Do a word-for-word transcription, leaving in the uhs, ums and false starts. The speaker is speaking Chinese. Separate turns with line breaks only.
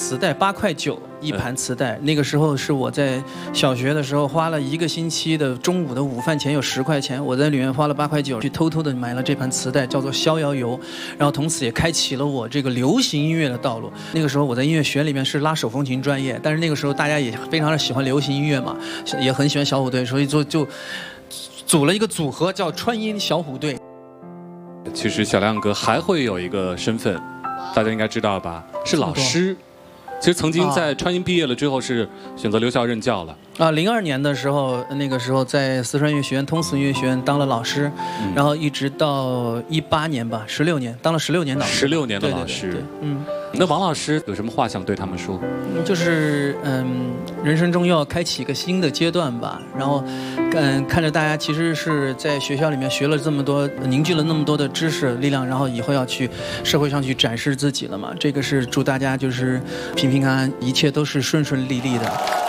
磁带，八块九一盘磁带。那个时候是我在小学的时候，花了一个星期的中午的午饭钱有十块钱，我在里面花了八块九，去偷偷的买了这盘磁带，叫做《逍遥游》，然后从此也开启了我这个流行音乐的道路。那个时候我在音乐学里面是拉手风琴专业，但是那个时候大家也非常的喜欢流行音乐嘛，也很喜欢小虎队，所以就就组了一个组合叫川音小虎队。
其实小亮哥还会有一个身份，大家应该知道吧？是老师。其实曾经在川音毕业了之后，是选择留校任教了。
啊，零二年的时候，那个时候在四川音乐学院通俗音乐学院当了老师，嗯、然后一直到一八年吧，十六年，当了十六年老师。
十六年的老师，
对对对对嗯。
那王老师有什么话想对他们说？
就是嗯，人生中要开启一个新的阶段吧。然后，嗯，看着大家其实是在学校里面学了这么多，凝聚了那么多的知识力量，然后以后要去社会上去展示自己了嘛。这个是祝大家就是平平安安，一切都是顺顺利利的。